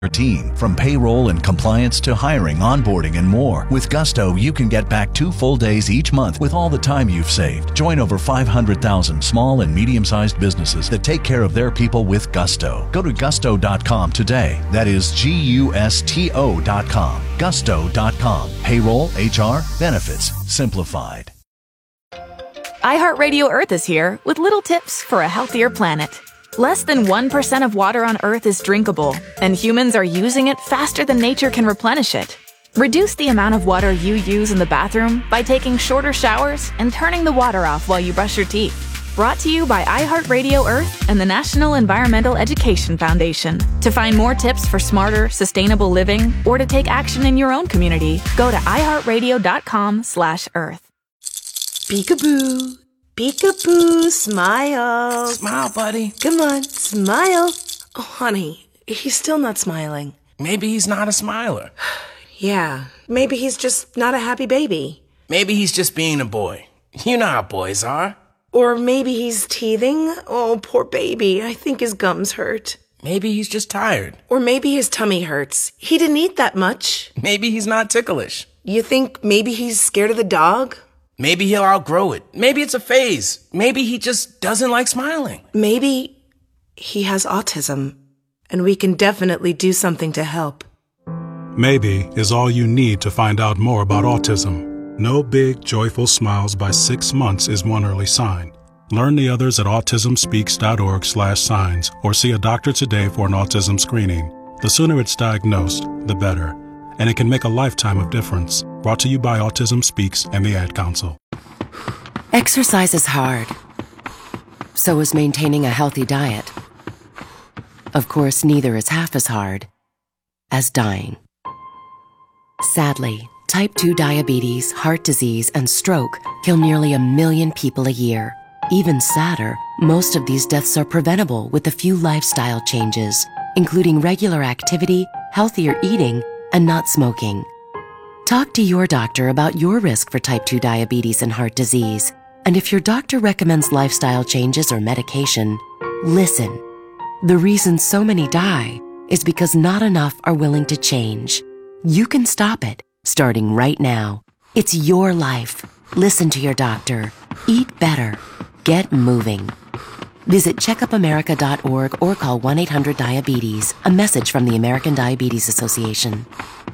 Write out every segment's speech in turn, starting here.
your team, from payroll and compliance to hiring, onboarding, and more. With Gusto, you can get back 2 full days each month with all the time you've saved. Join over 500,000 small and medium-sized businesses that take care of their people with Gusto. Go to gusto.com today. That is GUSTO.com. Gusto.com. Payroll, HR, benefits, simplified. iHeartRadio Earth is here with little tips for a healthier planet. Less than 1% of water on Earth is drinkable, and humans are using it faster than nature can replenish it. Reduce the amount of water you use in the bathroom by taking shorter showers and turning the water off while you brush your teeth. Brought to you by iHeartRadio Earth and the National Environmental Education Foundation. To find more tips for smarter, sustainable living or to take action in your own community, go to iHeartRadio.com/Earth. Peekaboo. Peekaboo, smile. Smile, buddy. Come on, smile. Oh, honey, he's still not smiling. Maybe he's not a smiler. Yeah, maybe he's just not a happy baby. Maybe he's just being a boy. You know how boys are. Or maybe he's teething. Oh, poor baby. I think his gums hurt. Maybe he's just tired. Or maybe his tummy hurts. He didn't eat that much. Maybe he's not ticklish. You think maybe he's scared of the dog? Maybe he'll outgrow it. Maybe it's a phase. Maybe he just doesn't like smiling. Maybe he has autism, and we can definitely do something to help. Maybe is all you need to find out more about autism. No big, joyful smiles by 6 months is one early sign. Learn the others at autismspeaks.org/signs or see a doctor today for an autism screening. The sooner it's diagnosed, the better. And it can make a lifetime of difference. Brought to you by Autism Speaks and the Ad Council. Exercise is hard. So is maintaining a healthy diet. Of course, neither is half as hard as dying. Sadly, type 2 diabetes, heart disease, and stroke kill nearly 1 million people a year. Even sadder, most of these deaths are preventable with a few lifestyle changes, including regular activity, healthier eating, and not smoking. Talk to your doctor about your risk for type 2 diabetes and heart disease. And if your doctor recommends lifestyle changes or medication, listen. The reason so many die is because not enough are willing to change. You can stop it, starting right now. It's your life. Listen to your doctor. Eat better. Get moving. Visit checkupamerica.org or call 1-800-DIABETES. A message from the American Diabetes Association.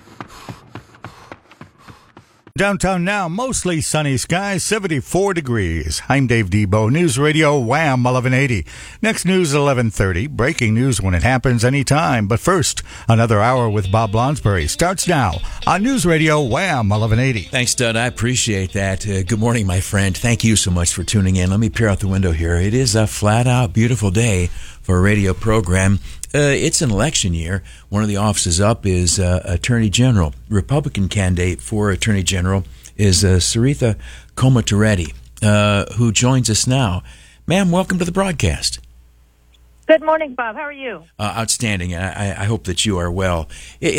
Downtown now, mostly sunny skies, 74 degrees. I'm Dave Debo, News Radio Wham 1180. Next news at 11:30. Breaking news when it happens anytime. But first, another hour with Bob Lonsbury starts now on News Radio Wham 1180. Thanks, Dud. I appreciate that. Good morning, my friend. Thank you so much for tuning in. Let me peer out the window here. It is a flat-out beautiful day for a radio program. It's an election year. One of the offices up is Attorney General. Republican candidate for Attorney General is Saritha Komatireddy, who joins us now. Ma'am, welcome to the broadcast. Good morning, Bob. How are you? Outstanding. I hope that you are well.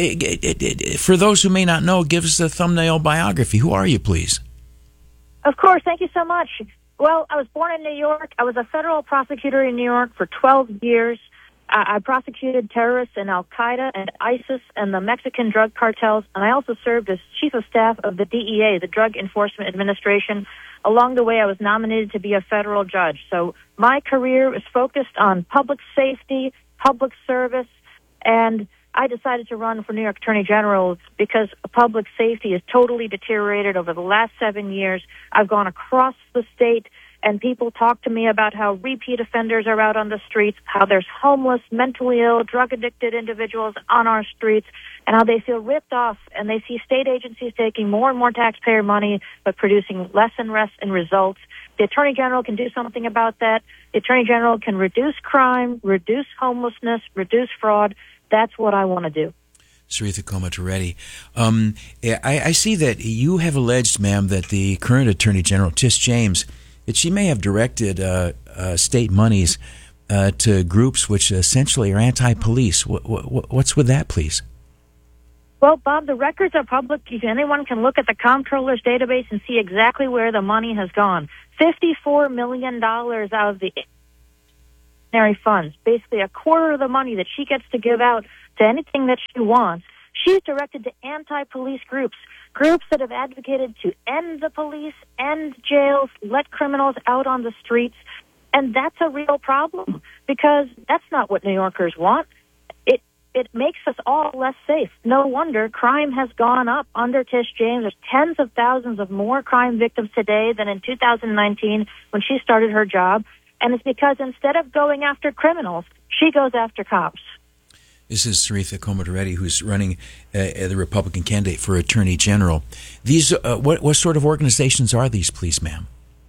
For those who may not know, give us a thumbnail biography. Who are you, please? Of course. Thank you so much. Well, I was born in New York. I was a federal prosecutor in New York for 12 years. I prosecuted terrorists in Al-Qaeda and ISIS and the Mexican drug cartels, and I also served as chief of staff of the DEA, the Drug Enforcement Administration. Along the way, I was nominated to be a federal judge. So my career is focused on public safety, public service, and I decided to run for New York Attorney General because public safety has totally deteriorated over the last 7 years. I've gone across the state, and people talk to me about how repeat offenders are out on the streets, how there's homeless, mentally ill, drug-addicted individuals on our streets, and how they feel ripped off, and they see state agencies taking more and more taxpayer money but producing less and less in results. The Attorney General can do something about that. The Attorney General can reduce crime, reduce homelessness, reduce fraud. That's what I want to do. Saritha Komatireddy. I see that you have alleged, ma'am, that the current Attorney General, Tish James, that she may have directed state monies to groups which essentially are anti-police. What's with that, please? Well, Bob, the records are public. Anyone can look at the comptroller's database and see exactly where the money has gone. $54 million out of the funds, basically a quarter of the money that she gets to give out to anything that she wants, she's directed to anti-police groups that have advocated to end the police, end jails, let criminals out on the streets. And that's a real problem because that's not what New Yorkers want. It makes us all less safe. No wonder crime has gone up under Tish James. There's tens of thousands of more crime victims today than in 2019 when she started her job. And it's because instead of going after criminals, she goes after cops. This is Sarita Comateretti, who's running the Republican candidate for Attorney General. These, what sort of organizations are these, please, ma'am?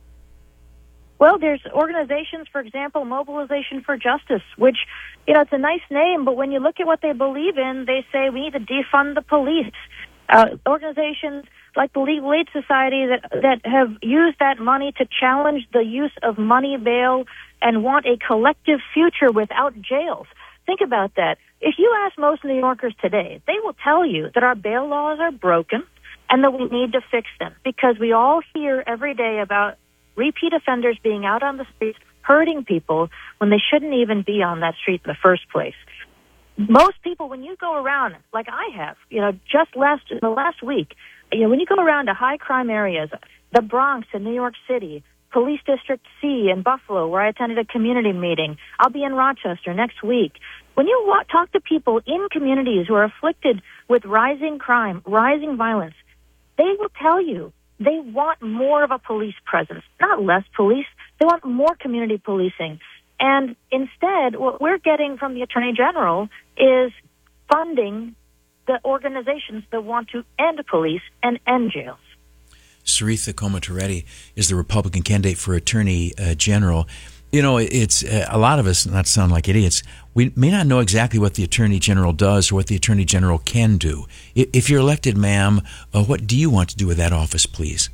Well, there's organizations, for example, Mobilization for Justice, which, it's a nice name, but when you look at what they believe in, they say we need to defund the police. Organizations like the Legal Aid Society that have used that money to challenge the use of money bail and want a collective future without jails. Think about that. If you ask most New Yorkers today, they will tell you that our bail laws are broken and that we need to fix them because we all hear every day about repeat offenders being out on the streets hurting people when they shouldn't even be on that street in the first place. Most people, when you go around, like I have, just in the last week, when you go around to high crime areas, the Bronx in New York City, Police District C in Buffalo, where I attended a community meeting. I'll be in Rochester next week. When you talk to people in communities who are afflicted with rising crime, rising violence, they will tell you they want more of a police presence, not less police. They want more community policing. And instead, what we're getting from the Attorney General is funding the organizations that want to end police and end jails. Sarita Comateretti is the Republican candidate for Attorney General. It's a lot of us, not to sound like idiots, we may not know exactly what the Attorney General does or what the Attorney General can do. If you're elected, ma'am, what do you want to do with that office, please?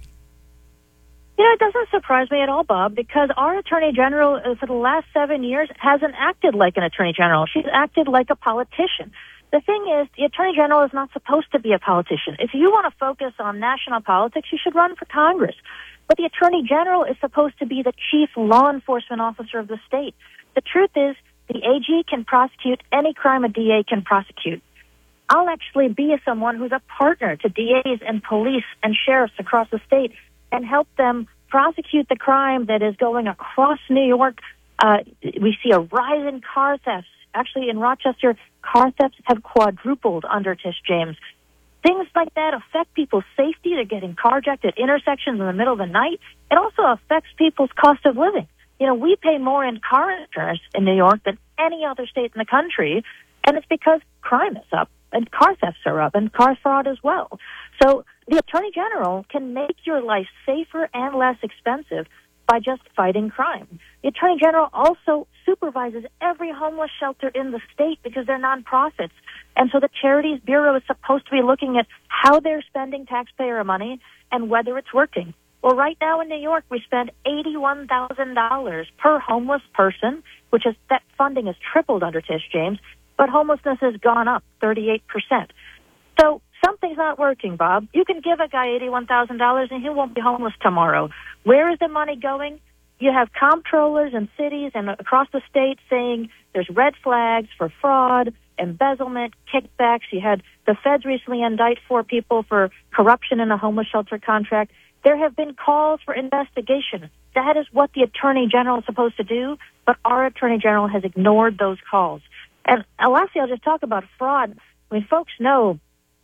It doesn't surprise me at all, Bob, because our Attorney General for the last 7 years hasn't acted like an Attorney General. She's acted like a politician. The thing is, the Attorney General is not supposed to be a politician. If you want to focus on national politics, you should run for Congress. But the Attorney General is supposed to be the chief law enforcement officer of the state. The truth is, the AG can prosecute any crime a DA can prosecute. I'll actually be someone who's a partner to DAs and police and sheriffs across the state and help them prosecute the crime that is going across New York. We see a rise in car thefts. Actually, in Rochester, car thefts have quadrupled under Tish James. Things like that affect people's safety. They're getting carjacked at intersections in the middle of the night. It also affects people's cost of living. We pay more in car insurance in New York than any other state in the country, and it's because crime is up, and car thefts are up, and car fraud as well. So the Attorney General can make your life safer and less expensive by just fighting crime. The Attorney General also supervises every homeless shelter in the state because they're nonprofits. And so the Charities Bureau is supposed to be looking at how they're spending taxpayer money and whether it's working. Well, right now in New York, we spend $81,000 per homeless person, that funding has tripled under Tish James, but homelessness has gone up 38%. So something's not working, Bob. You can give a guy $81,000 and he won't be homeless tomorrow. Where is the money going? You have comptrollers in cities and across the state saying there's red flags for fraud, embezzlement, kickbacks. You had the feds recently indict 4 people for corruption in a homeless shelter contract. There have been calls for investigation. That is what the Attorney General is supposed to do, but our Attorney General has ignored those calls. And lastly, I'll just talk about fraud. Folks know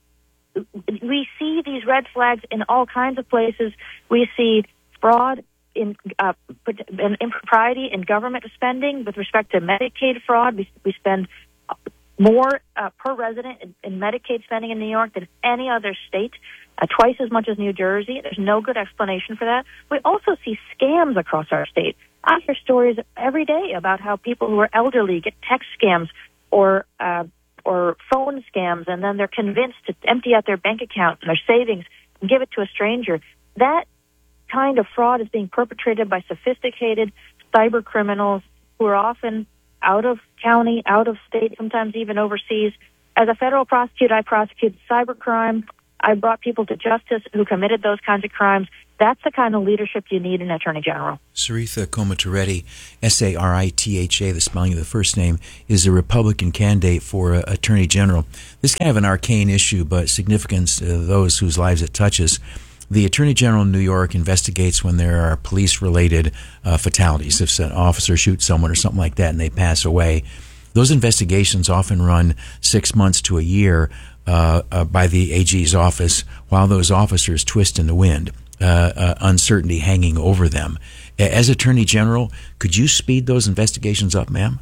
we see these red flags in all kinds of places. We see fraud in impropriety in government spending with respect to Medicaid fraud. We spend more per resident in Medicaid spending in New York than any other state, twice as much as New Jersey. There's no good explanation for that. We also see scams across our state. I hear stories every day about how people who are elderly get text scams or phone scams, and then they're convinced to empty out their bank account and their savings and give it to a stranger. That kind of fraud is being perpetrated by sophisticated cyber criminals who are often out of county, out of state, sometimes even overseas. As a federal prosecutor, I prosecute cybercrime. I brought people to justice who committed those kinds of crimes. That's the kind of leadership you need in an attorney general. Saritha Komatoreddy, Saritha, the spelling of the first name, is a Republican candidate for attorney general. This is kind of an arcane issue, but significance to those whose lives it touches. The Attorney General in New York investigates when there are police-related fatalities. If an officer shoots someone or something like that and they pass away, those investigations often run 6 months to a year by the AG's office while those officers twist in the wind, uncertainty hanging over them. As Attorney General, could you speed those investigations up, ma'am?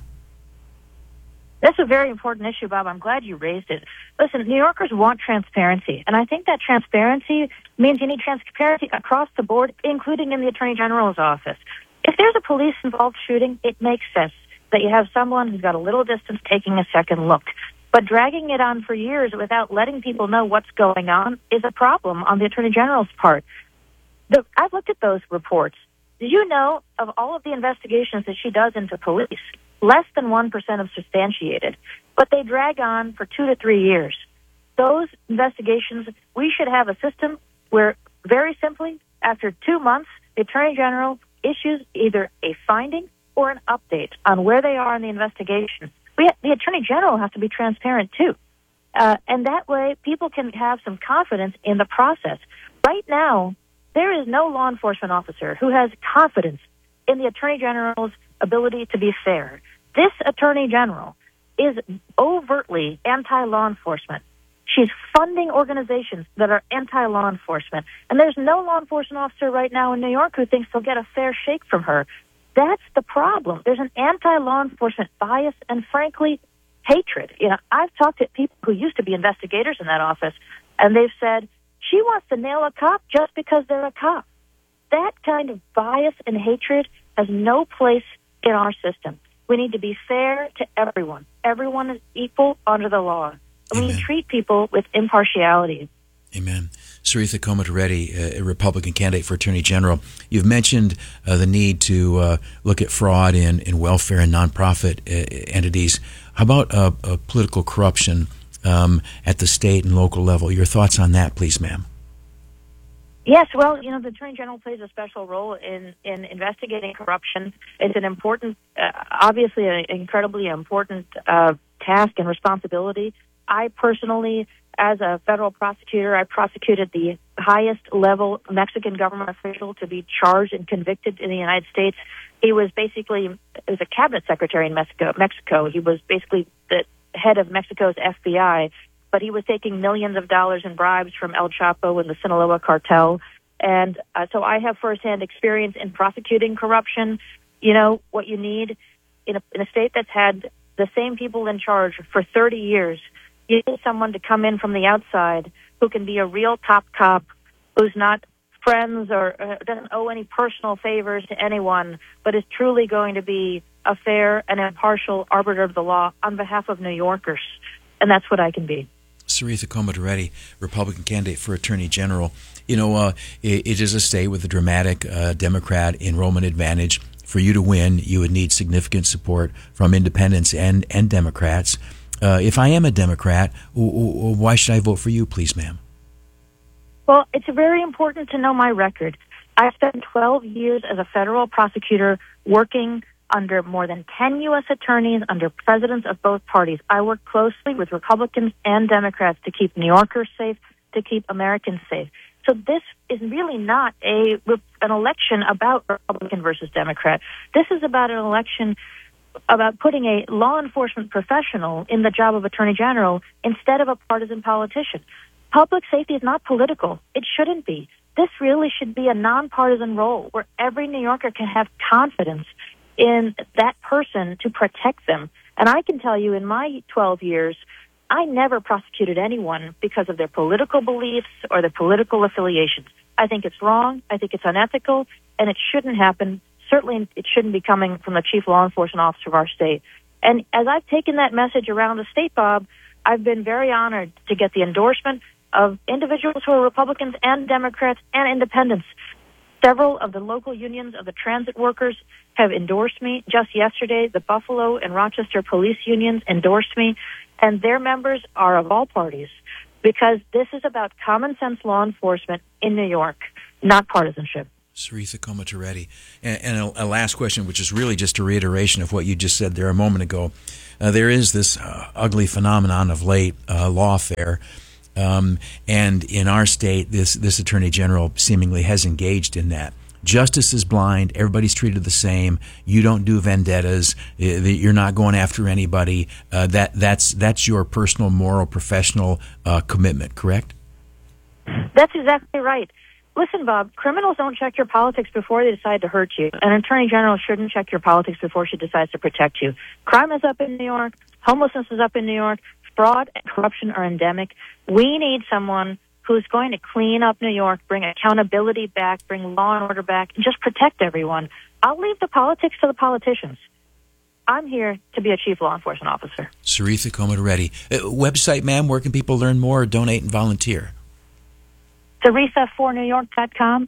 That's a very important issue, Bob. I'm glad you raised it. Listen, New Yorkers want transparency, and I think that transparency means you need transparency across the board, including in the Attorney General's office. If there's a police-involved shooting, it makes sense that you have someone who's got a little distance taking a second look. But dragging it on for years without letting people know what's going on is a problem on the Attorney General's part. I've looked at those reports. Did you know of all of the investigations that she does into police, less than 1% are substantiated, but they drag on for 2 to 3 years? Those investigations, we should have a system where, very simply, after 2 months, the Attorney General issues either a finding or an update on where they are in the investigation. The Attorney General has to be transparent, too. And that way, people can have some confidence in the process. Right now, there is no law enforcement officer who has confidence in the Attorney General's ability to be fair. This Attorney General is overtly anti-law enforcement. She's funding organizations that are anti-law enforcement. And there's no law enforcement officer right now in New York who thinks they'll get a fair shake from her. That's the problem. There's an anti-law enforcement bias and, frankly, hatred. You know, I've talked to people who used to be investigators in that office, and they've said, she wants to nail a cop just because they're a cop. That kind of bias and hatred has no place in our system. We need to be fair to everyone. Everyone is equal under the law. And we need to treat people with impartiality. Amen. Saritha Komatoreddy, a Republican candidate for Attorney General. You've mentioned the need to look at fraud in welfare and nonprofit entities. How about political corruption at the state and local level? Your thoughts on that, please, ma'am. Yes, well, you know, the Attorney General plays a special role in investigating corruption. It's an important, obviously an incredibly important task and responsibility. I personally, as a federal prosecutor, I prosecuted the highest level Mexican government official to be charged and convicted in the United States. He was a cabinet secretary in Mexico. He was basically the head of Mexico's FBI, but he was taking millions of dollars in bribes from El Chapo and the Sinaloa cartel. And so I have firsthand experience in prosecuting corruption. You know, what you need in a state that's had the same people in charge for 30 years, you need someone to come in from the outside who can be a real top cop, who's not friends or doesn't owe any personal favors to anyone, but is truly going to be a fair and impartial arbiter of the law on behalf of New Yorkers. And that's what I can be. Saritha Komatoreddy, Republican candidate for Attorney General. You know, it is a state with a dramatic Democrat enrollment advantage. For you to win, you would need significant support from independents and Democrats. If I am a Democrat, why should I vote for you, please, ma'am? Well, it's very important to know my record. I spent 12 years as a federal prosecutor working under more than 10 U.S. attorneys, under presidents of both parties. I worked closely with Republicans and Democrats to keep New Yorkers safe, to keep Americans safe. So this is really not an election about Republican versus Democrat. This is about an election about putting a law enforcement professional in the job of Attorney General instead of a partisan politician. Public safety is not political. It shouldn't be. This really should be a nonpartisan role where every New Yorker can have confidence in that person to protect them. And I can tell you, in my 12 years, I never prosecuted anyone because of their political beliefs or their political affiliations. I think it's wrong. I think it's unethical, and it shouldn't happen. Certainly, it shouldn't be coming from the chief law enforcement officer of our state. And as I've taken that message around the state, Bob, I've been very honored to get the endorsement of individuals who are Republicans and Democrats and independents. Several of the local unions of the transit workers have endorsed me. Just yesterday, the Buffalo and Rochester police unions endorsed me, and their members are of all parties. because this is about common sense law enforcement in New York, not partisanship. Saritha Komatoreddy. And a last question, which is really just a reiteration of what you just said there a moment ago. There is this ugly phenomenon of late lawfare. And in our state, this Attorney General seemingly has engaged in that. Justice is blind. Everybody's treated the same. You don't do vendettas. You're not going after anybody. That's your personal, moral, professional commitment, correct? That's exactly right. Listen, Bob, criminals don't check your politics before they decide to hurt you. An attorney general shouldn't check your politics before she decides to protect you. Crime is up in New York. Homelessness is up in New York. Fraud and corruption are endemic. We need someone who's going to clean up New York, bring accountability back, bring law and order back, and just protect everyone. I'll leave the politics to the politicians. I'm here to be a chief law enforcement officer. Saritha Komatoreddy. Website, ma'am, where can people learn more or donate and volunteer? Saritha4NewYork.com,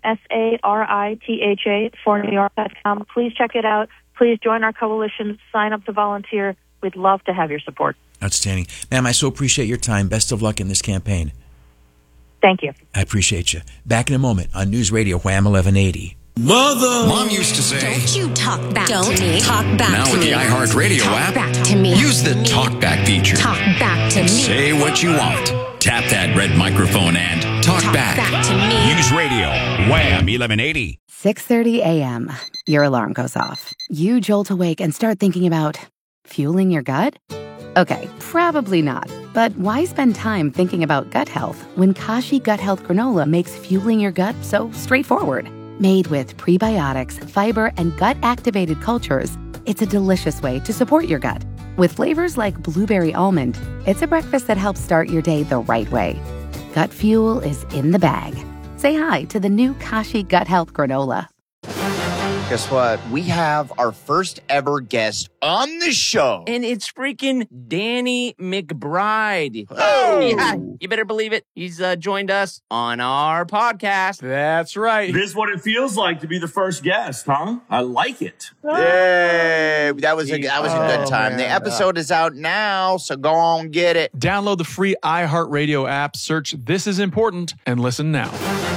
Saritha 4NewYork.com. Please check it out. Please join our coalition. Sign up to volunteer. We'd love to have your support. Outstanding. Ma'am, I so appreciate your time. Best of luck in this campaign. Thank you. I appreciate you. Back in a moment on News Radio Wham 1180. Mother! Mom used to say, don't you talk back to me. Talk back now to with me. the iHeartRadio app, back to me. Use the Talk Back feature. Talk back to me. Say what you want. Tap that red microphone and talk back to me. News Radio, Wham 1180. 6:30 a.m. Your alarm goes off. You jolt awake and start thinking about fueling your gut? Okay, probably not. But why spend time thinking about gut health when Kashi Gut Health Granola makes fueling your gut so straightforward? Made with prebiotics, fiber, and gut-activated cultures, it's a delicious way to support your gut. With flavors like blueberry almond, it's a breakfast that helps start your day the right way. Gut fuel is in the bag. Say hi to the new Kashi Gut Health Granola. Guess what? We have our first ever guest on the show. And it's freaking Danny McBride. Oh! Yeah, you better believe it. He's joined us on our podcast. That's right. This is what it feels like to be the first guest, huh? I like it. Yay! That was a good time. Man. The episode is out now, so go on and get it. Download the free iHeartRadio app, search This Is Important, and listen now.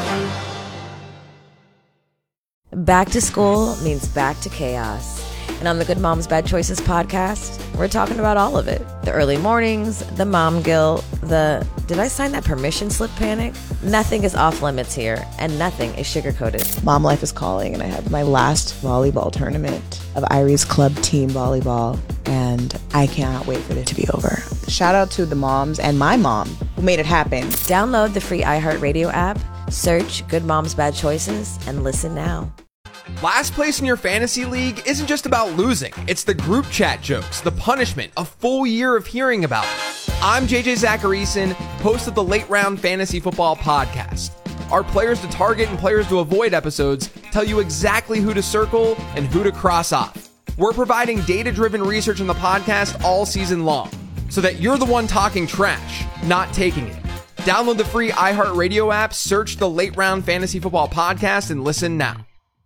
Back to school means back to chaos. And on the Good Moms Bad Choices podcast, we're talking about all of it. The early mornings, the mom guilt, the did I sign that permission slip panic? Nothing is off limits here, and nothing is sugar-coated. Mom life is calling, and I had my last volleyball tournament of Irie's club team volleyball, and I cannot wait for it to be over. Shout out to the moms and my mom who made it happen. Download the free iHeartRadio app, search Good Moms Bad Choices, and listen now. Last place in your fantasy league isn't just about losing. It's the group chat jokes, the punishment, a full year of hearing about it. I'm JJ Zacharyson, host of the Late Round Fantasy Football Podcast. Our players to target and players to avoid episodes tell you exactly who to circle and who to cross off. We're providing data-driven research on the podcast all season long, so that you're the one talking trash, not taking it. Download the free iHeartRadio app, search the Late Round Fantasy Football Podcast, and listen now.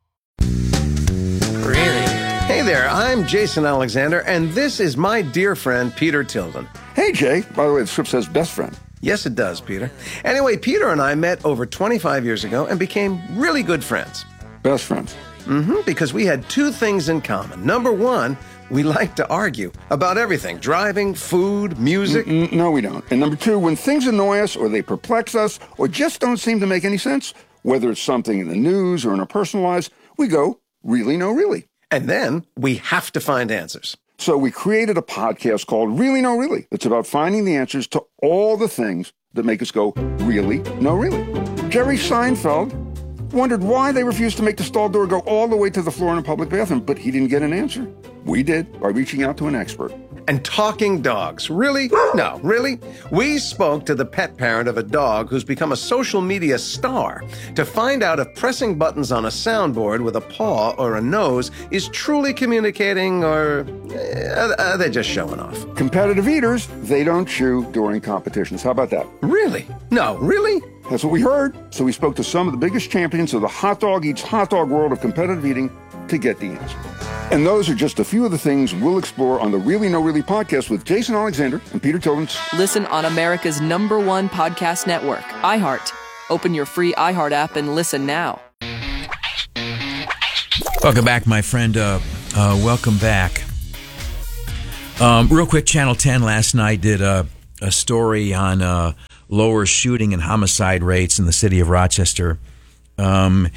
Hey there, I'm Jason Alexander, and this is my dear friend, Peter Tilden. Hey, Jay. By the way, the script says best friend. Yes, it does, Peter. Anyway, Peter and I met over 25 years ago and became really good friends. Best friends? Because we had two things in common. Number one, we like to argue about everything. Driving, food, music. No, we don't. And number two, when things annoy us or they perplex us or just don't seem to make any sense, whether it's something in the news or in our personal lives, we go, really, no, really. And then we have to find answers. So we created a podcast called Really No Really. It's about finding the answers to all the things that make us go, really, no, really. Jerry Seinfeld wondered why they refused to make the stall door go all the way to the floor in a public bathroom, but he didn't get an answer. We did by reaching out to an expert. And talking dogs. Really? No, really? We spoke to the pet parent of a dog who's become a social media star to find out if pressing buttons on a soundboard with a paw or a nose is truly communicating, or are they just showing off? Competitive eaters, they don't chew during competitions. How about that? Really? No, really? That's what we heard. So we spoke to some of the biggest champions of the hot dog eats hot dog world of competitive eating to get the answer. And those are just a few of the things we'll explore on the Really Know Really podcast with Jason Alexander and Peter Tillins. Listen on America's #1 podcast network, iHeart. Open your free iHeart app and listen now. Welcome back, my friend. Welcome back. Real quick, Channel 10 last night did a story on lower shooting and homicide rates in the city of Rochester. The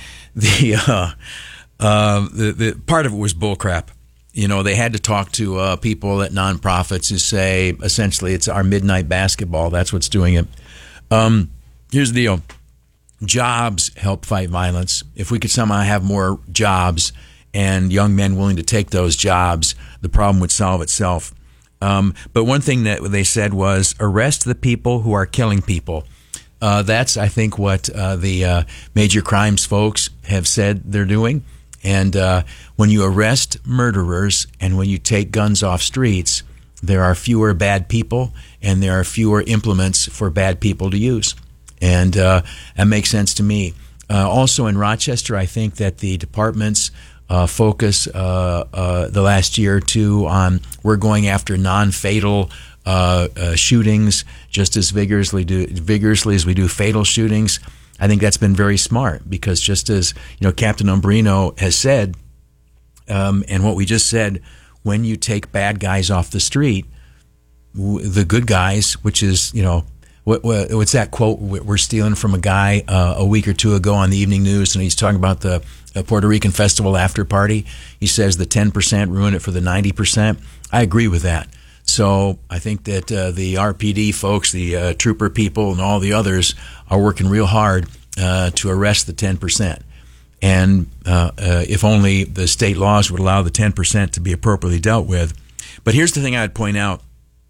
part of it was bullcrap. You know, they had to talk to people at nonprofits who say essentially it's our midnight basketball. That's what's doing it. Here's the deal. Jobs help fight violence. If we could somehow have more jobs and young men willing to take those jobs, the problem would solve itself. But one thing that they said was arrest the people who are killing people. That's, I think, what the major crimes folks have said they're doing. And when you arrest murderers and when you take guns off streets, there are fewer bad people and there are fewer implements for bad people to use. And that makes sense to me. Also in Rochester, I think that the department's focus the last year or two on we're going after non-fatal shootings just as vigorously as we do fatal shootings. I think that's been very smart because just as Captain Umbrino has said, and what we just said, when you take bad guys off the street, the good guys, which is what's that quote we're stealing from a guy a week or two ago on the evening news, and he's talking about the Puerto Rican festival after party. He says the 10% ruin it for the 90%. I agree with that. So I think that the RPD folks, the trooper people, and all the others are working real hard to arrest the 10%. And if only the state laws would allow the 10% to be appropriately dealt with. But here's the thing I would point out.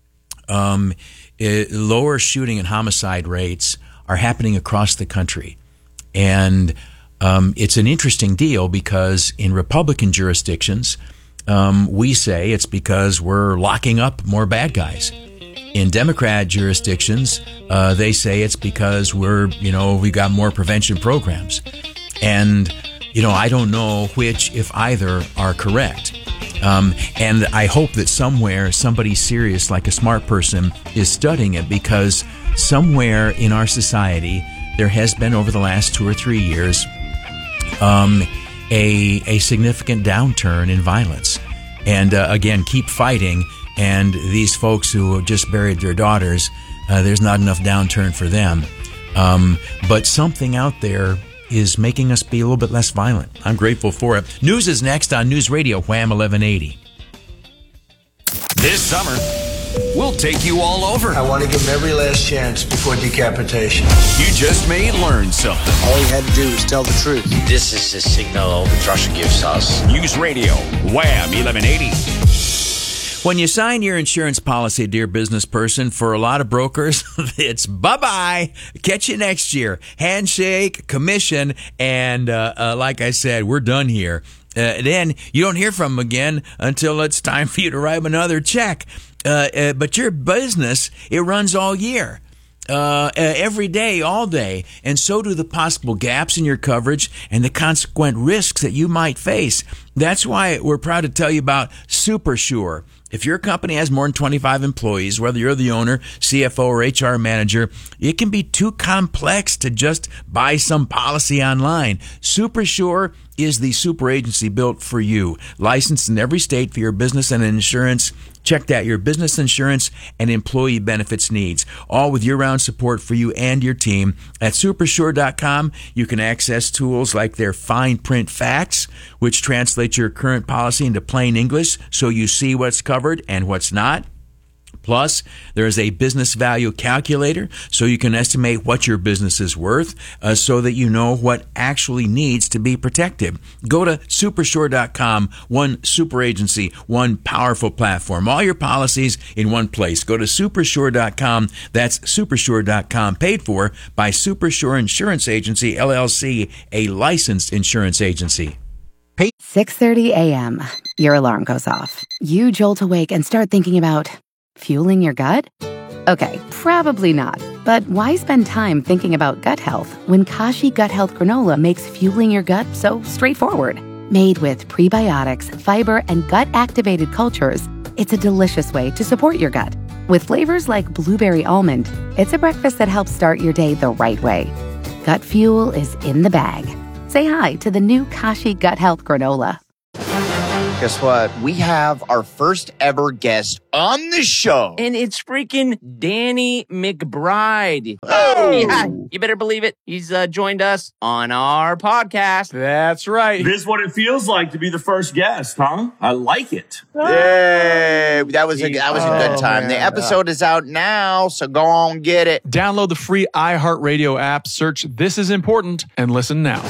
Lower shooting and homicide rates are happening across the country. And it's an interesting deal because in Republican jurisdictions, we say it's because we're locking up more bad guys. In Democrat jurisdictions, they say it's because we got more prevention programs. And, I don't know which, if either, are correct. And I hope that somewhere somebody serious, like a smart person, is studying it because somewhere in our society there has been over the last 2 or 3 years a significant downturn in violence. And again, keep fighting. And these folks who have just buried their daughters, there's not enough downturn for them. But something out there is making us be a little bit less violent. I'm grateful for it. News is next on News Radio Wham 1180. This summer, we'll take you all over. I want to give him every last chance before decapitation. You just may learn something. All he had to do was tell the truth. This is the signal Russia gives us. News Radio Wham 1180. When you sign your insurance policy, dear business person, for a lot of brokers, it's bye-bye. Catch you next year. Handshake, commission, and like I said, we're done here. Then you don't hear from them again until it's time for you to write another check. But your business, it runs all year. Every day, all day, and so do the possible gaps in your coverage and the consequent risks that you might face. That's why we're proud to tell you about SuperSure. If your company has more than 25 employees, whether you're the owner, CFO, or HR manager, it can be too complex to just buy some policy online. SuperSure is the super agency built for you, licensed in every state for your business and insurance. Check out your business insurance and employee benefits needs, all with year-round support for you and your team. At Supersure.com, you can access tools like their fine print facts, which translate your current policy into plain English so you see what's covered and what's not. Plus, there is a business value calculator so you can estimate what your business is worth so that you know what actually needs to be protected. Go to Supersure.com, one super agency, one powerful platform. All your policies in one place. Go to Supersure.com. That's Supersure.com, paid for by Supersure Insurance Agency, LLC, a licensed insurance agency. 6:30 a.m. Your alarm goes off. You jolt awake and start thinking about fueling your gut? Okay, probably not. But why spend time thinking about gut health when Kashi Gut Health Granola makes fueling your gut so straightforward? Made with prebiotics, fiber, and gut-activated cultures, it's a delicious way to support your gut. With flavors like blueberry almond, it's a breakfast that helps start your day the right way. Gut Fuel is in the bag. Say hi to the new Kashi Gut Health Granola. Guess what? We have our first ever guest on the show. And it's freaking Danny McBride. Oh! Yeah, you better believe it. He's joined us on our podcast. That's right. This is what it feels like to be the first guest, huh? I like it. Yay! That was a good time. Man. The episode is out now, so go on get it. Download the free iHeartRadio app, search This Is Important, and listen now.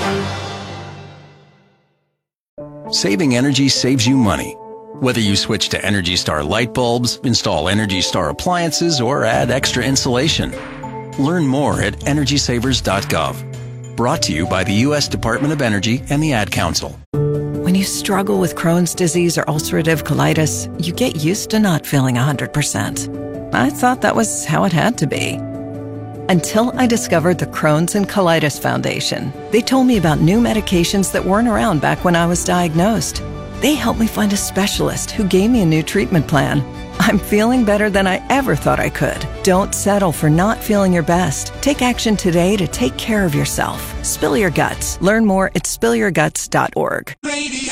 Saving energy saves you money. Whether you switch to Energy Star light bulbs, install Energy Star appliances, or add extra insulation. Learn more at EnergySavers.gov. Brought to you by the U.S. Department of Energy and the Ad Council. When you struggle with Crohn's disease or ulcerative colitis, you get used to not feeling 100%. I thought that was how it had to be. Until I discovered the Crohn's and Colitis Foundation. They told me about new medications that weren't around back when I was diagnosed. They helped me find a specialist who gave me a new treatment plan. I'm feeling better than I ever thought I could. Don't settle for not feeling your best. Take action today to take care of yourself. Spill your guts. Learn more at spillyourguts.org. Radio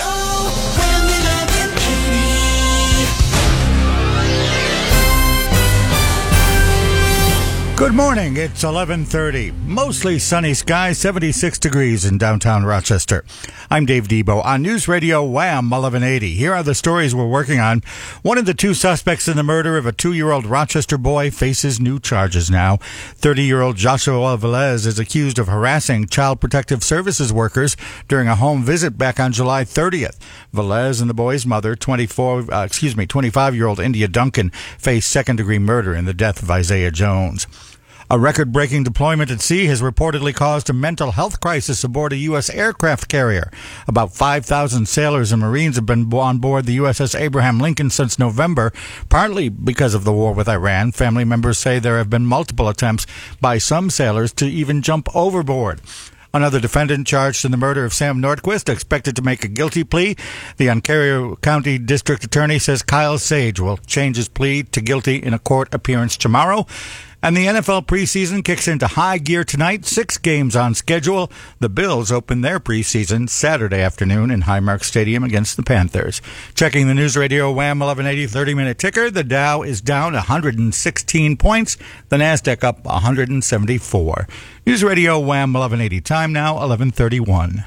Good morning. It's 11:30. Mostly sunny skies, 76 degrees in downtown Rochester. I'm Dave Debo on News Radio Wham 1180. Here are the stories we're working on. One of the two suspects in the murder of a 2-year-old Rochester boy faces new charges now. 30-year-old Joshua Velez is accused of harassing Child Protective Services workers during a home visit back on July 30th. Velez and the boy's mother, 25-year-old India Duncan, face second-degree murder in the death of Isaiah Jones. A record-breaking deployment at sea has reportedly caused a mental health crisis aboard a U.S. aircraft carrier. About 5,000 sailors and Marines have been on board the USS Abraham Lincoln since November, partly because of the war with Iran. Family members say there have been multiple attempts by some sailors to even jump overboard. Another defendant charged in the murder of Sam Nordquist expected to make a guilty plea. The Ontario County District Attorney says Kyle Sage will change his plea to guilty in a court appearance tomorrow. And the NFL preseason kicks into high gear tonight. 6 games on schedule. The Bills open their preseason Saturday afternoon in Highmark Stadium against the Panthers. Checking the News Radio Wham 1180 30-minute ticker, the Dow is down 116 points. The NASDAQ up 174. News Radio Wham 1180. Time now 11:31.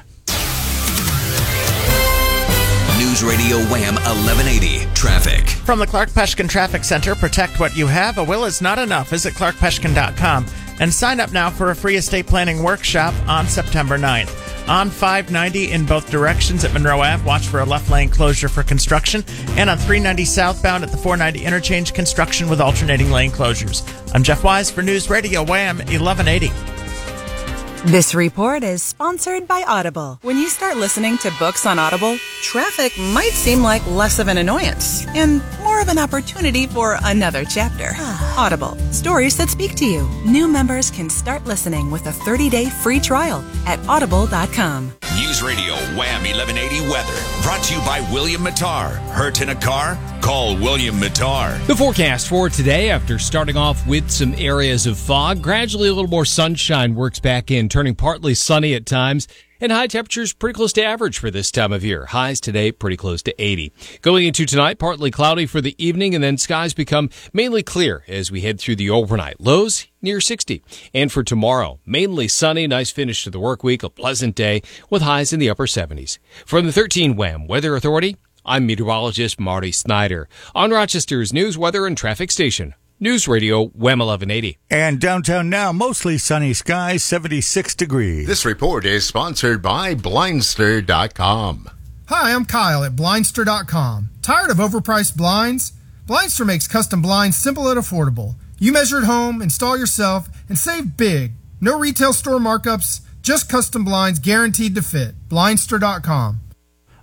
News Radio Wham 1180 Traffic. From the Clark Peshkin Traffic Center, protect what you have. A will is not enough. Visit clarkpeshkin.com and sign up now for a free estate planning workshop on September 9th. On 590 in both directions at Monroe Ave, watch for a left lane closure for construction. And on 390 southbound at the 490 interchange, construction with alternating lane closures. I'm Jeff Wise for News Radio Wham 1180. This report is sponsored by Audible. When you start listening to books on Audible, traffic might seem like less of an annoyance and more of an opportunity for another chapter. Audible, stories that speak to you. New members can start listening with a 30-day free trial at audible.com. News Radio Wham 1180 Weather. Brought to you by William Mattar. Hurt in a car? Call William Mattar. The forecast for today, after starting off with some areas of fog, gradually a little more sunshine works back in, turning partly sunny at times, and high temperatures pretty close to average for this time of year. Highs today pretty close to 80. Going into tonight, partly cloudy for the evening, and then skies become mainly clear as we head through the overnight. Lows near 60. And for tomorrow, mainly sunny, nice finish to the work week, a pleasant day with highs in the upper 70s. From the 13 Wham Weather Authority, I'm meteorologist Marty Snyder on Rochester's News, Weather, and Traffic Station. News Radio Wham 1180. And downtown now, mostly sunny skies, 76 degrees. This report is sponsored by Blindster.com. Hi, I'm Kyle at Blindster.com. Tired of overpriced blinds? Blindster makes custom blinds simple and affordable. You measure at home, install yourself, and save big. No retail store markups, just custom blinds guaranteed to fit. Blindster.com.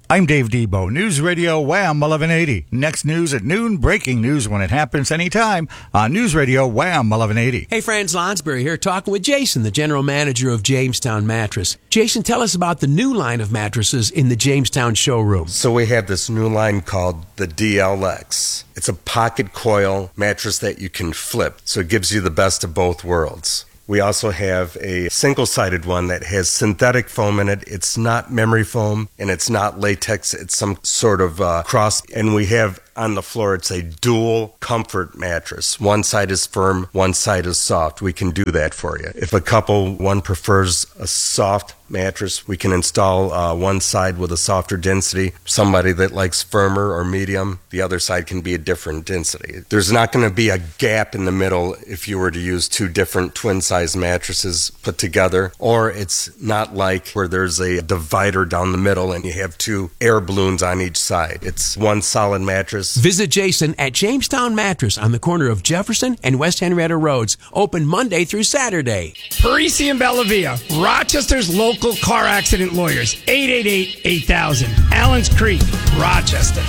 I'm Dave Debo, News Radio Wham 1180. Next news at noon, breaking news when it happens anytime on News Radio Wham 1180. Hey, Franz Lonsberry here, talking with Jason, the general manager of Jamestown Mattress. Jason, tell us about the new line of mattresses in the Jamestown showroom. So we have this new line called the DLX. It's a pocket coil mattress that you can flip, so it gives you the best of both worlds. We also have a single-sided one that has synthetic foam in it. It's not memory foam, and it's not latex. It's some sort of cross. And we have on the floor, it's a dual comfort mattress. One side is firm, one side is soft. We can do that for you. If a couple, one prefers a soft mattress, we can install one side with a softer density. Somebody that likes firmer or medium, the other side can be a different density. There's not going to be a gap in the middle if you were to use two different twin-size mattresses put together, or it's not like where there's a divider down the middle and you have two air balloons on each side. It's one solid mattress. Visit Jason at Jamestown Mattress on the corner of Jefferson and West Henrietta Roads. Open Monday through Saturday. Parisi and Bellavia, Rochester's local car accident lawyers. 888-8000. Allens Creek, Rochester.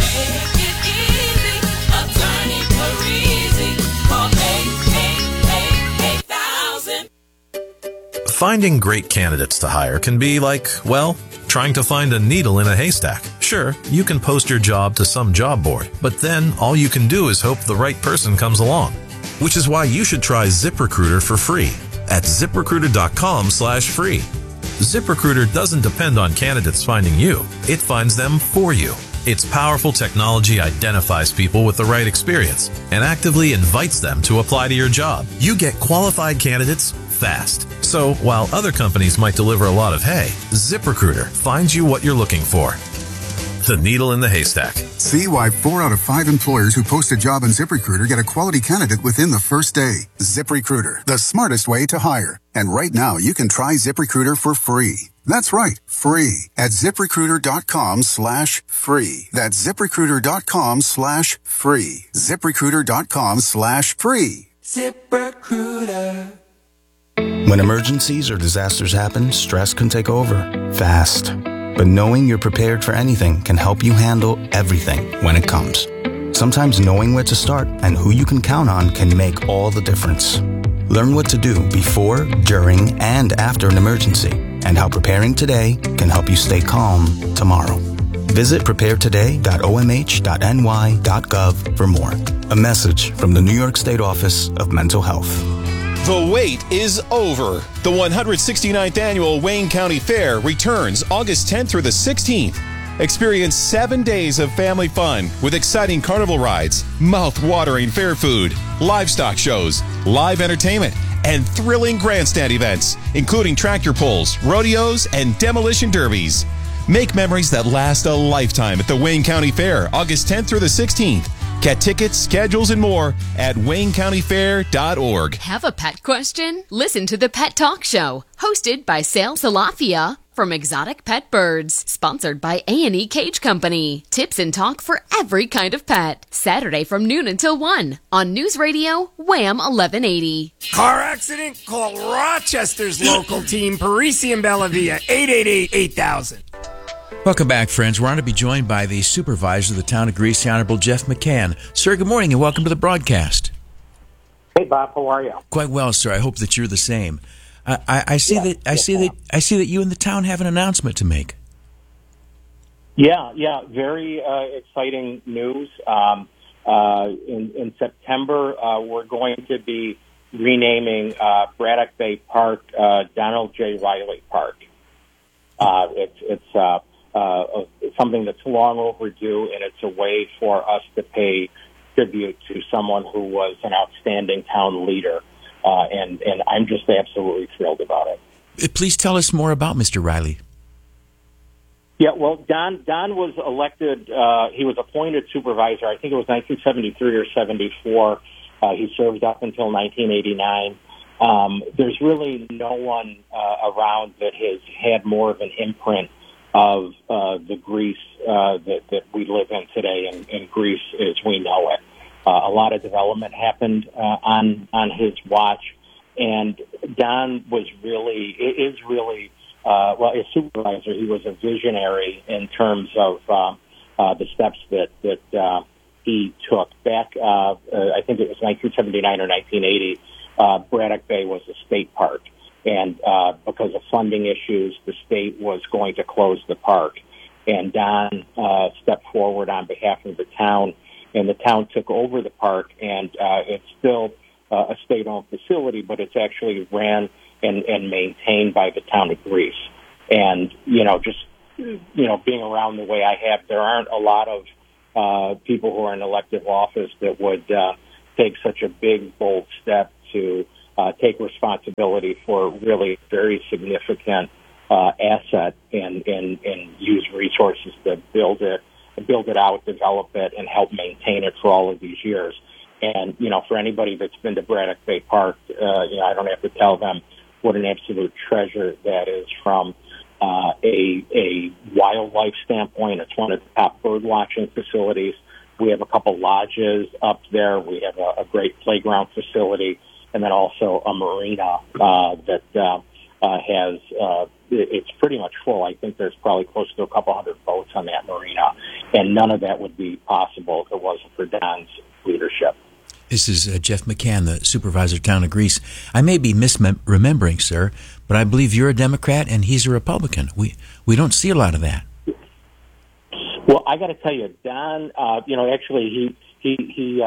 Finding great candidates to hire can be like, well, trying to find a needle in a haystack. Sure, you can post your job to some job board, but then all you can do is hope the right person comes along. Which is why you should try ZipRecruiter for free at ZipRecruiter.com/free. ZipRecruiter doesn't depend on candidates finding you. It finds them for you. Its powerful technology identifies people with the right experience and actively invites them to apply to your job. You get qualified candidates fast. So while other companies might deliver a lot of hay, ZipRecruiter finds you what you're looking for. The needle in the haystack. See why 4 out of 5 employers who post a job on ZipRecruiter get a quality candidate within the first day. ZipRecruiter, the smartest way to hire. And right now, you can try ZipRecruiter for free. That's right, free at ZipRecruiter.com/free. That's ZipRecruiter.com/free. ZipRecruiter.com/free. ZipRecruiter. When emergencies or disasters happen, stress can take over fast. But knowing you're prepared for anything can help you handle everything when it comes. Sometimes knowing where to start and who you can count on can make all the difference. Learn what to do before, during, and after an emergency, and how preparing today can help you stay calm tomorrow. Visit preparetoday.omh.ny.gov for more. A message from the New York State Office of Mental Health. The wait is over. The 169th Annual Wayne County Fair returns August 10th through the 16th. Experience 7 days of family fun with exciting carnival rides, mouth-watering fair food, livestock shows, live entertainment, and thrilling grandstand events, including tractor pulls, rodeos, and demolition derbies. Make memories that last a lifetime at the Wayne County Fair, August 10th through the 16th. Get tickets, schedules, and more at waynecountyfair.org. Have a pet question? Listen to the Pet Talk Show, hosted by Sal Salafia from Exotic Pet Birds, sponsored by A&E Cage Company. Tips and talk for every kind of pet. Saturday from noon until 1 on News Radio Wham 1180. Car accident? Call Rochester's local team, Parisi and Bellavia, 888-8000. Welcome back, friends. We're honored to be joined by the supervisor of the town of Greece, the Honorable Jeff McCann. Sir, good morning and welcome to the broadcast. Hey, Bob. How are you? Quite well, sir. I hope that you're the same. I see that you and the town have an announcement to make. Yeah. Very exciting news. In September, we're going to be renaming Braddock Bay Park Donald J. Riley Park. It's something that's long overdue, and it's a way for us to pay tribute to someone who was an outstanding town leader, and I'm just absolutely thrilled about it. Please tell us more about Mr. Riley. Yeah, well, Don was elected, he was appointed supervisor, I think it was 1973 or 74. He served up until 1989. There's really no one around that has had more of an imprint of the Greece that we live in today, and Greece as we know it. A lot of development happened on his watch, and Don is really as supervisor, he was a visionary in terms of the steps that he took. Back, I think it was 1979 or 1980, Braddock Bay was a state park. And because of funding issues, the state was going to close the park. And Don stepped forward on behalf of the town, and the town took over the park, and it's still a state-owned facility, but it's actually ran and maintained by the town of Greece. And, being around the way I have, there aren't a lot of people who are in elective office that would take such a big, bold step to take responsibility for really very significant asset and use resources to build it out, develop it, and help maintain it for all of these years. And, for anybody that's been to Braddock Bay Park, I don't have to tell them what an absolute treasure that is from a wildlife standpoint. It's one of the top bird watching facilities. We have a couple lodges up there. We have a great playground facility, and then also a marina that has it's pretty much full. I think there's probably close to a couple hundred boats on that marina, and none of that would be possible if it wasn't for Don's leadership. This is Jeff McCann, the supervisor of town of Greece. I may be misremembering, sir, but I believe you're a Democrat and he's a Republican. We don't see a lot of that. Well, I got to tell you, Don. Actually, he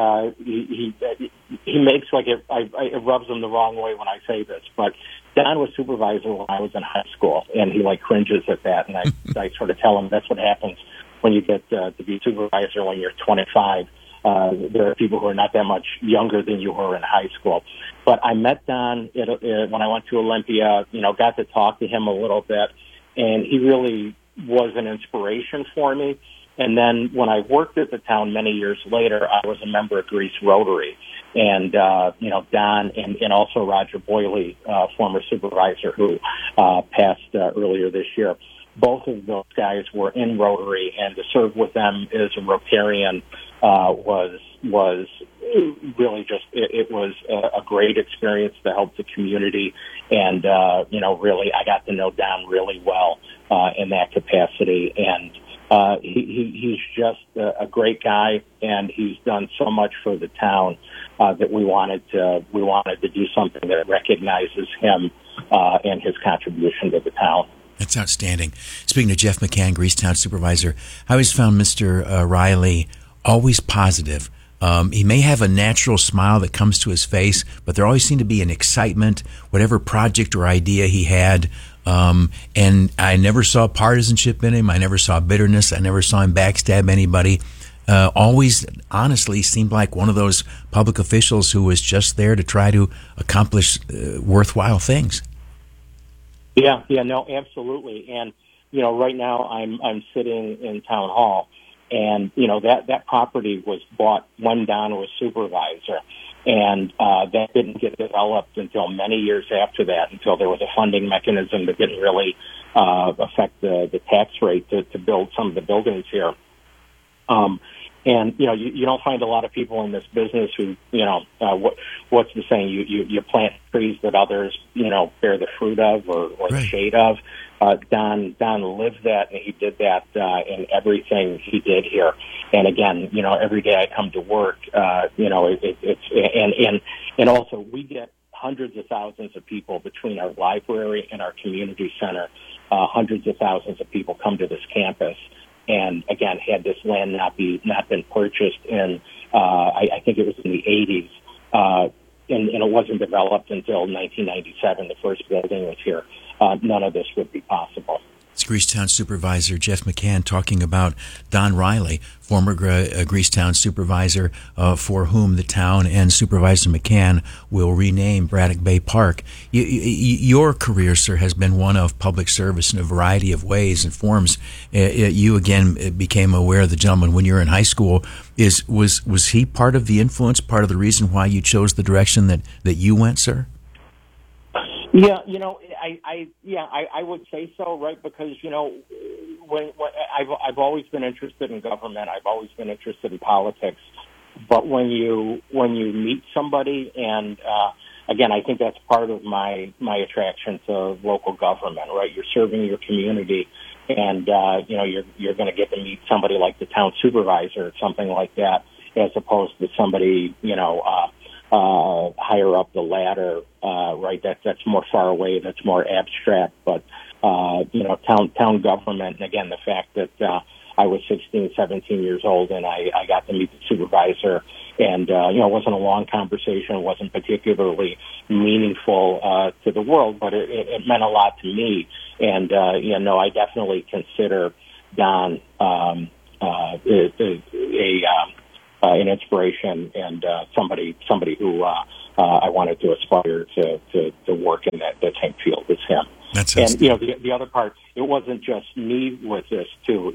makes like it rubs him the wrong way when I say this, but Don was supervisor when I was in high school, and he cringes at that, and I sort of tell him that's what happens when you get to be supervisor when you're 25. There are people who are not that much younger than you were in high school. But I met Don when I went to Olympia, got to talk to him a little bit, and he really was an inspiration for me. And then when I worked at the town many years later, I was a member of Greece Rotary. And, Don and also Roger Boyle, former supervisor who passed earlier this year. Both of those guys were in Rotary, and to serve with them as a Rotarian was really just, it was a great experience to help the community. And, really, I got to know Don really well in that capacity. And he's just a great guy, and he's done so much for the town that we wanted to do something that recognizes him and his contribution to the town. That's outstanding. Speaking of Jeff McCann, Greecetown supervisor, I always found Mr. Riley always positive. He may have a natural smile that comes to his face, but there always seemed to be an excitement, whatever project or idea he had. And I never saw partisanship in him. I never saw bitterness. I never saw him backstab anybody. Always, honestly, seemed like one of those public officials who was just there to try to accomplish worthwhile things. Yeah, no, absolutely. And, right now I'm sitting in town hall, and, that property was bought when Don was supervisor. And that didn't get developed until many years after that, until there was a funding mechanism that didn't really affect the tax rate to build some of the buildings here. And, you don't find a lot of people in this business who, what's the saying? You plant trees that others, bear the fruit of or right. The shade of. Don lived that, and he did that in everything he did here. And again, every day I come to work, and also we get hundreds of thousands of people between our library and our community center. Hundreds of thousands of people come to this campus. And again, had this land not been purchased in, I think it was in the 80s, and it wasn't developed until 1997, the first building was here, none of this would be possible. It's Greecetown Supervisor Jeff McCann talking about Don Riley, former Greecetown Supervisor for whom the town and Supervisor McCann will rename Braddock Bay Park. Your career, sir, has been one of public service in a variety of ways and forms. You, again, became aware of the gentleman when you were in high school. Was he part of the influence, part of the reason why you chose the direction that you went, sir? Yeah, I would say so, right? Because when I've always been interested in government, I've always been interested in politics. But when you meet somebody and again, I think that's part of my attraction to local government, right? You're serving your community, and you're going to get to meet somebody like the town supervisor or something like that, as opposed to somebody higher up the ladder, right? That's more far away, that's more abstract. But town government, and again, the fact that I was 16, 17 years old, and I got to meet the supervisor. And, it wasn't a long conversation. It wasn't particularly meaningful to the world, but it meant a lot to me. And, I definitely consider Don an inspiration and somebody who I wanted to aspire to work in that same field as him. That's the other part, it wasn't just me with this, too.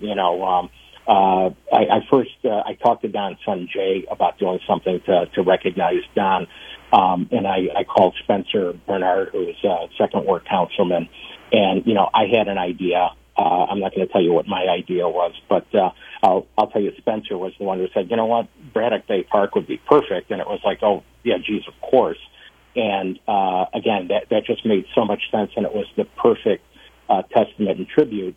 I talked to Don's son Jay about doing something to recognize Don, and I called Spencer Bernard, who's a second ward councilman, and I had an idea. I'm not going to tell you what my idea was, but I'll tell you, Spencer was the one who said, "You know what, Braddock Bay Park would be perfect," and it was like, "Oh yeah, geez, of course." And again, that just made so much sense, and it was the perfect testament and tribute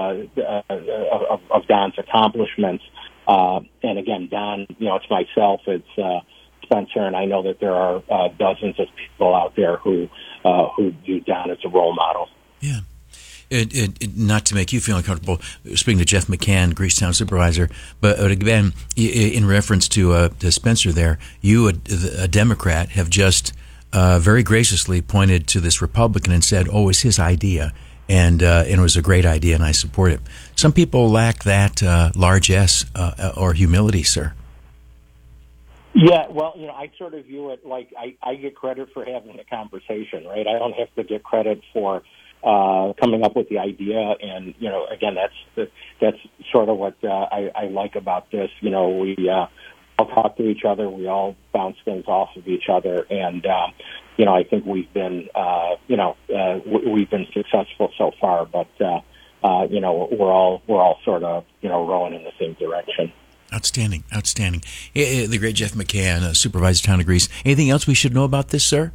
of Don's accomplishments. And again, Don, it's myself, it's Spencer, and I know that there are dozens of people out there who view Don as a role model. Yeah. Not to make you feel uncomfortable, speaking to Jeff McCann, Greecetown supervisor, but again, in reference to Spencer there, you, a Democrat, have just very graciously pointed to this Republican and said, "Oh, it's his idea." And it was a great idea, and I support it. Some people lack that large S or humility, sir. Yeah, well, I sort of view it like I get credit for having the conversation, right? I don't have to get credit for coming up with the idea, and again, that's sort of what I like about this. We all talk to each other, we all bounce things off of each other, and I think we've been we've been successful so far, but we're all sort of rowing in the same direction. Outstanding. The great Jeff McCann, supervisor, Town of Greece. Anything else we should know about this, sir?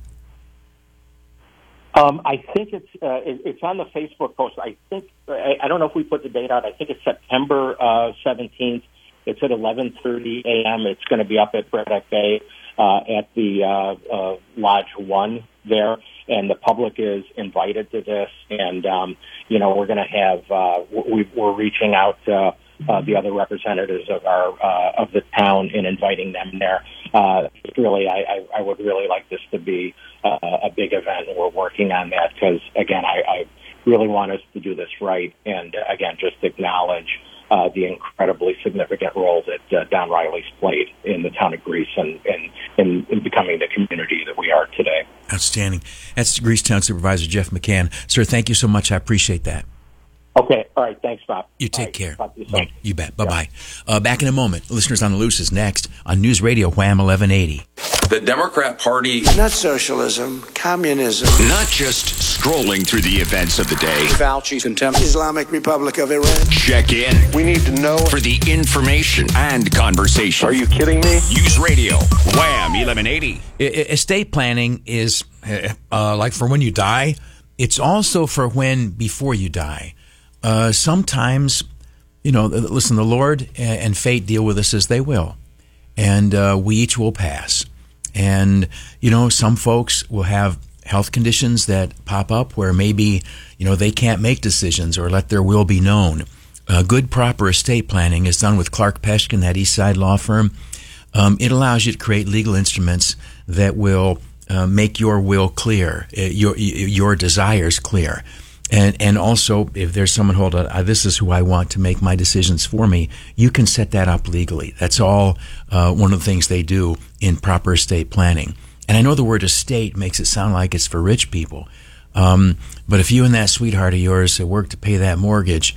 I think it's on the Facebook post. I think I don't know if we put the date out. I think it's September 17th. It's at 11:30 a.m. It's going to be up at Braddock Bay at the Lodge 1 there, and the public is invited to this. And we're going to have we're reaching out to the other representatives of of the town and inviting them there. Really, I would really like this to be a big event, and we're working on that because, again, I really want us to do this right, and again, just acknowledge the incredibly significant role that Don Riley's played in the town of Greece and in becoming the community that we are today. Outstanding. That's Greecetown Supervisor Jeff McCann. Sir, thank you so much. I appreciate that. Okay. All right. Thanks, Bob. You take care. You bet. Bye-bye. Back in a moment. Listeners on the Loose is next on News Radio Wham 1180. The Democrat Party. Not socialism, communism. Not just strolling through the events of the day. Fauci's contempt. Islamic Republic of Iran. Check in. We need to know. For the information and conversation. Are you kidding me? News Radio Wham 1180. Estate planning is like for when you die. It's also for when before you die. Sometimes, listen, the Lord and fate deal with us as they will. And we each will pass. And, some folks will have health conditions that pop up where maybe, they can't make decisions or let their will be known. Good, proper estate planning is done with Clark Peshkin, that East Side law firm. It allows you to create legal instruments that will make your will clear, your desires clear. And also, if there's someone, hold on, this is who I want to make my decisions for me, you can set that up legally. That's all one of the things they do in proper estate planning. And I know the word estate makes it sound like it's for rich people. But if you and that sweetheart of yours work to pay that mortgage,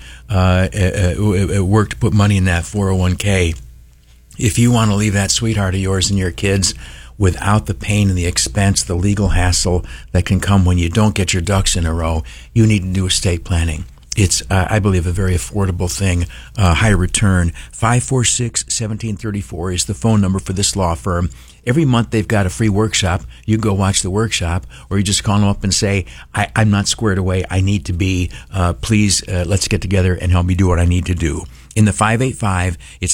work to put money in that 401k, if you want to leave that sweetheart of yours and your kids without the pain and the expense, the legal hassle that can come when you don't get your ducks in a row, you need to do estate planning. It's, I believe, a very affordable thing, high return. 546-1734 is the phone number for this law firm. Every month they've got a free workshop. You can go watch the workshop, or you just call them up and say, I'm not squared away. I need to be. Please, let's get together and help me do what I need to do. In the 585, it's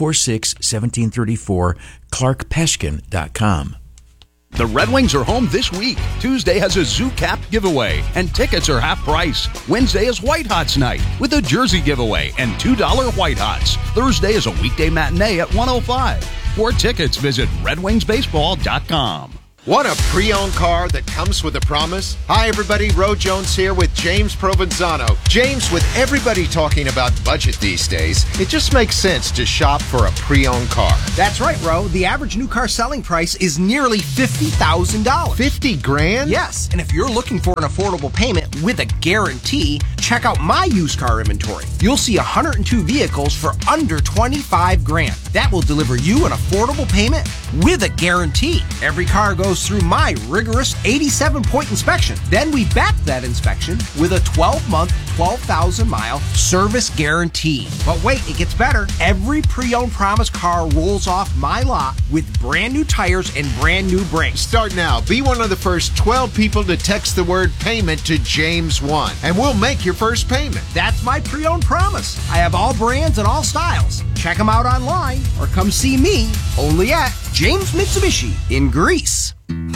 546-1734, clarkpeshkin.com. The Red Wings are home this week. Tuesday has a Zoo Cap giveaway, and tickets are half price. Wednesday is White Hots night with a jersey giveaway and $2 White Hots. Thursday is a weekday matinee at 105. For tickets, visit redwingsbaseball.com. Want a pre-owned car that comes with a promise? Hi everybody, Ro Jones here with James Provenzano. James, with everybody talking about budget these days, it just makes sense to shop for a pre-owned car. That's right, Ro. The average new car selling price is nearly $50,000. 50 grand? Yes, and if you're looking for an affordable payment with a guarantee, check out my used car inventory. You'll see 102 vehicles for under 25 grand. That will deliver you an affordable payment with a guarantee. Every car goes through my rigorous 87-point inspection. Then we back that inspection with a 12-month, 12,000-mile service guarantee. But wait, it gets better. Every pre-owned promise car rolls off my lot with brand new tires and brand new brakes. Start now. Be one of the first 12 people to text the word payment to James1, and we'll make your first payment. That's my pre-owned promise. I have all brands and all styles. Check them out online or come see me only at James Mitsubishi in Greece.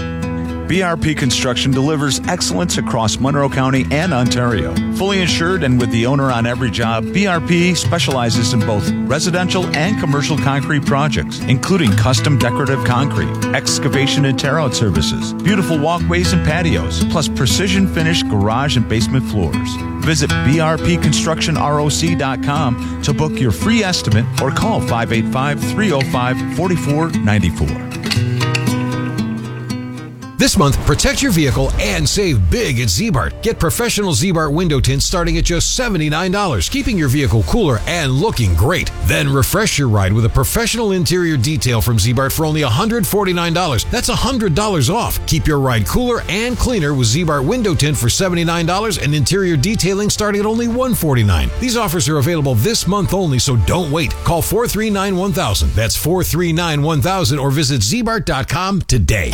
BRP Construction delivers excellence across Monroe County and Ontario. Fully insured and with the owner on every job, BRP specializes in both residential and commercial concrete projects, including custom decorative concrete, excavation and tear-out services, beautiful walkways and patios, plus precision-finished garage and basement floors. Visit brpconstructionroc.com to book your free estimate or call 585-305-4494. This month, protect your vehicle and save big at Ziebart. Get professional Ziebart window tints starting at just $79, keeping your vehicle cooler and looking great. Then refresh your ride with a professional interior detail from Ziebart for only $149. That's $100 off. Keep your ride cooler and cleaner with Ziebart window tint for $79 and interior detailing starting at only $149. These offers are available this month only, so don't wait. Call 439-1000. That's 439-1000 or visit Ziebart.com today.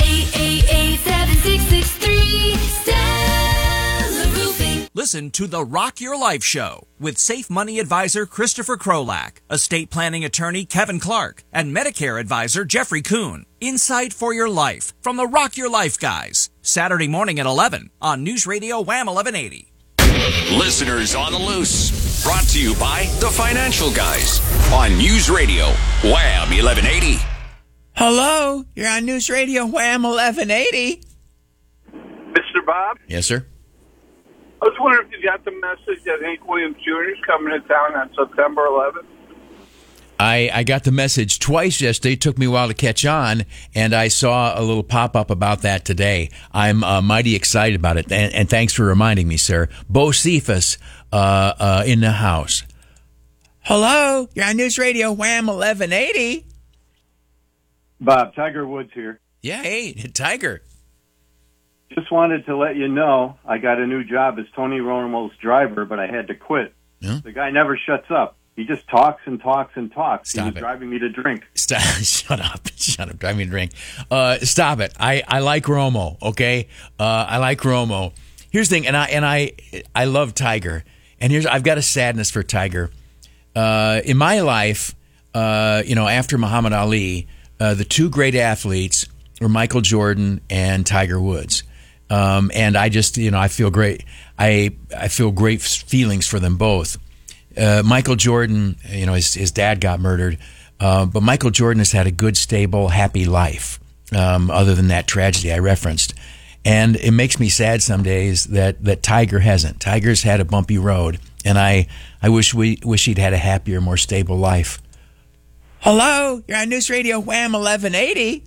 888-7663 Stella Roofing. Listen to the Rock Your Life Show with Safe Money Advisor Christopher Krolak, estate planning attorney Kevin Clark, and Medicare advisor Jeffrey Kuhn. Insight for your life from the Rock Your Life guys. Saturday morning at 11 on News Radio Wham 1180. Listeners on the Loose. Brought to you by the Financial Guys on News Radio Wham 1180. Hello, you're on News Radio Wham 1180. Mr. Bob? Yes, sir. I was wondering if you got the message that Hank Williams Jr. is coming to town on September 11th. I got the message twice yesterday. It took me a while to catch on, and I saw a little pop-up about that today. I'm mighty excited about it, and thanks for reminding me, sir. Bo Cephas in the house. Hello, you're on News Radio Wham 1180. Bob, Tiger Woods here. Yeah, hey, Tiger. Just wanted to let you know I got a new job as Tony Romo's driver, but I had to quit. Yeah? The guy never shuts up. He just talks and talks and talks. Stop He was it. driving me to drink. Stop! Shut up! Drive me to drink. Stop it! I like Romo. Okay, I like Romo. Here's the thing, and I love Tiger. And I've got a sadness for Tiger. In my life, after Muhammad Ali. The two great athletes were Michael Jordan and Tiger Woods. And I just, I feel great. I feel great feelings for them both. Michael Jordan, his dad got murdered. But Michael Jordan has had a good, stable, happy life, other than that tragedy I referenced. And it makes me sad some days that Tiger hasn't. Tiger's had a bumpy road. And I wish he'd had a happier, more stable life. Hello, you're on News Radio Wham 1180.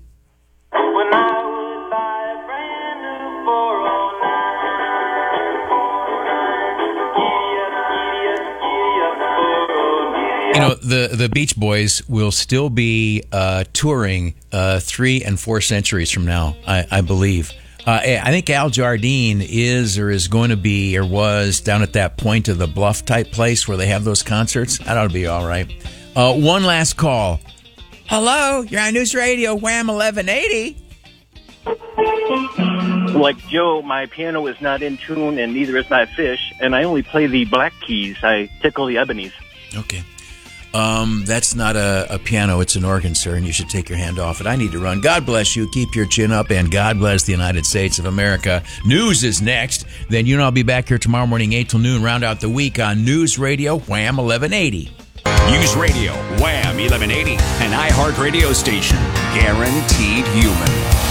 The Beach Boys will still be touring 3 and 4 centuries from now, I believe. I think Al Jardine is going to be or was down at that Point of the Bluff type place where they have those concerts. That ought to be all right. One last call. Hello, you're on News Radio Wham 1180. Like Joe, my piano is not in tune, and neither is my fish, and I only play the black keys. I tickle the ebonies. Okay. That's not a piano, it's an organ, sir, and you should take your hand off it. I need to run. God bless you. Keep your chin up, and God bless the United States of America. News is next. Then you and I'll be back here tomorrow morning, 8 till noon, round out the week on News Radio Wham 1180. News Radio Wham 1180, an iHeart radio station. Guaranteed human.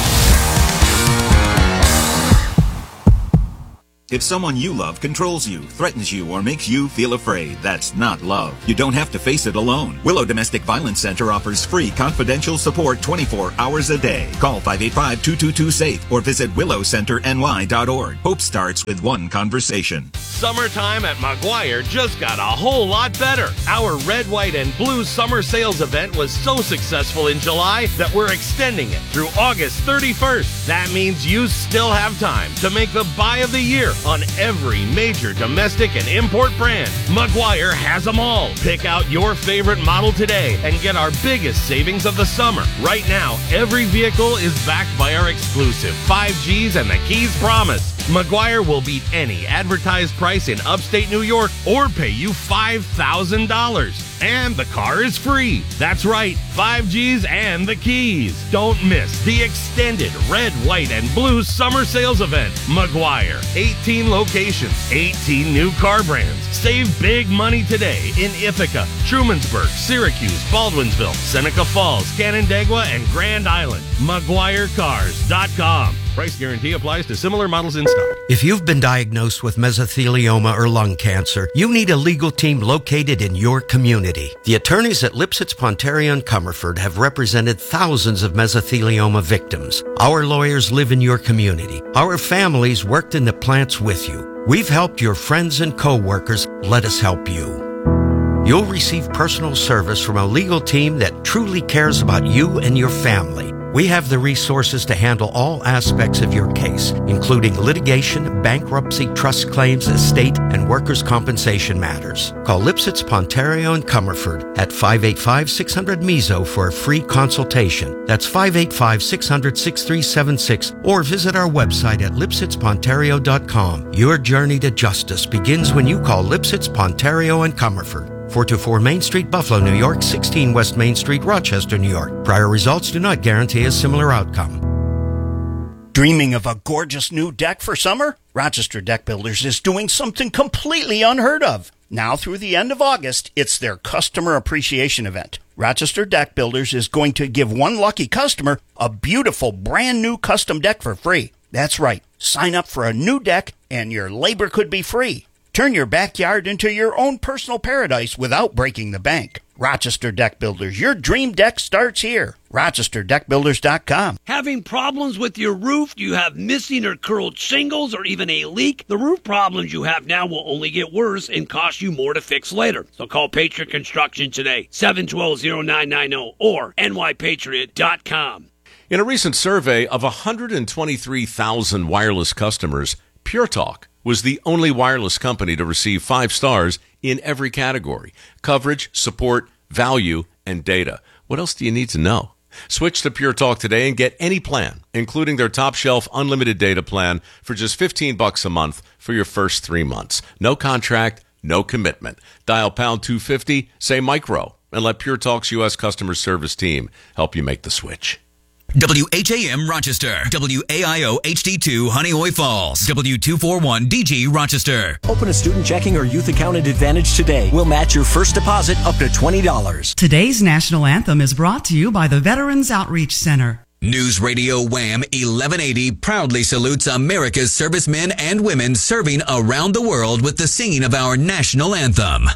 If someone you love controls you, threatens you, or makes you feel afraid, that's not love. You don't have to face it alone. Willow Domestic Violence Center offers free confidential support 24 hours a day. Call 585-222-SAFE or visit willowcenterny.org. Hope starts with one conversation. Summertime at Maguire just got a whole lot better. Our red, white, and blue summer sales event was so successful in July that we're extending it through August 31st. That means you still have time to make the buy of the year on every major domestic and import brand. Maguire has them all. Pick out your favorite model today and get our biggest savings of the summer. Right now, every vehicle is backed by our exclusive 5Gs and the Keys Promise. Maguire will beat any advertised price in upstate New York or pay you $5,000. And the car is free. That's right, 5Gs and the keys. Don't miss the extended red, white, and blue summer sales event. Maguire, 18 locations, 18 new car brands. Save big money today in Ithaca, Trumansburg, Syracuse, Baldwinsville, Seneca Falls, Canandaigua, and Grand Island. MaguireCars.com. Price guarantee applies to similar models in stock. If you've been diagnosed with mesothelioma or lung cancer, you need a legal team located in your community. The attorneys at Lipsitz, Pontario, and Comerford have represented thousands of mesothelioma victims. Our lawyers live in your community. Our families worked in the plants with you. We've helped your friends and co-workers. Let us help you. You'll receive personal service from a legal team that truly cares about you and your family. We have the resources to handle all aspects of your case, including litigation, bankruptcy, trust claims, estate, and workers' compensation matters. Call Lipsitz, Pontario, and Comerford at 585-600-MESO for a free consultation. That's 585-600-6376, or visit our website at lipsitzpontario.com. Your journey to justice begins when you call Lipsitz, Pontario, and Comerford. 424 Main Street, Buffalo, New York, 16 West Main Street, Rochester, New York. Prior results do not guarantee a similar outcome. Dreaming of a gorgeous new deck for summer? Rochester Deck Builders is doing something completely unheard of. Now through the end of August, it's their customer appreciation event. Rochester Deck Builders is going to give one lucky customer a beautiful brand new custom deck for free. That's right. Sign up for a new deck and your labor could be free. Turn your backyard into your own personal paradise without breaking the bank. Rochester Deck Builders, your dream deck starts here. RochesterDeckBuilders.com. Having problems with your roof? Do you have missing or curled shingles or even a leak? The roof problems you have now will only get worse and cost you more to fix later. So call Patriot Construction today, 712-0990 or nypatriot.com. In a recent survey of 123,000 wireless customers, Pure Talk was the only wireless company to receive 5 stars in every category: coverage, support, value, and data. What else do you need to know? Switch to Pure Talk today and get any plan, including their top shelf unlimited data plan for just $15 a month for your first 3 months. No contract, no commitment. Dial pound 250, say micro, and let Pure Talk's U.S. customer service team help you make the switch. WHAM Rochester, WAIO HD2 Honeoye Falls, W241DG Rochester. Open a student checking or youth account at Advantage today. We'll match your first deposit up to $20. Today's national anthem is brought to you by the Veterans Outreach Center. News Radio Wham 1180 proudly salutes America's servicemen and women serving around the world with the singing of our national anthem.